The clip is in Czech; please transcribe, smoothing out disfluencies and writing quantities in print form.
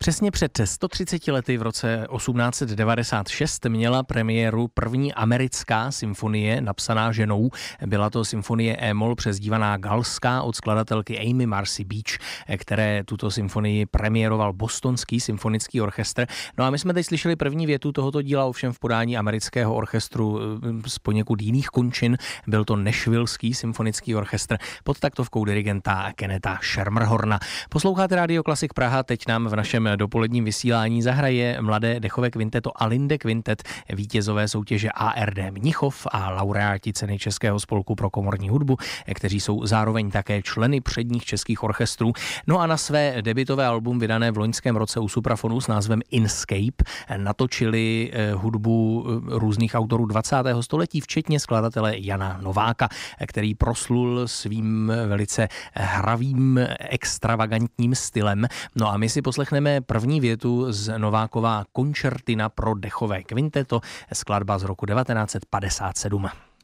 Přesně před 130 lety v roce 1896 měla premiéru první americká symfonie napsaná ženou. Byla to symfonie E-moll přezdívaná Galská od skladatelky Amy Marcy Beach, které tuto symfonii premiéroval Bostonský symfonický orchestr. No a my jsme teď slyšeli první větu tohoto díla, ovšem v podání amerického orchestru z poněkud jiných končin. Byl to Nashvilleský symfonický orchestr pod taktovkou dirigenta Kennetha Schermerhorna. Posloucháte Rádio Klasik Praha, teď nám v našem dopoledním vysílání zahraje mladé dechové kvinteto Alinde Kvintet, vítězové soutěže ARD Mnichov a laureáti ceny Českého spolku pro komorní hudbu, kteří jsou zároveň také členy předních českých orchestrů. No a na své debutové album vydané v loňském roce u Suprafonu s názvem Inscape natočili hudbu různých autorů 20. století, včetně skladatele Jana Nováka, který proslul svým velice hravým, extravagantním stylem. No a my si poslechneme první větu z Novákova Končertina pro dechové kvinteto, skladba z roku 1957.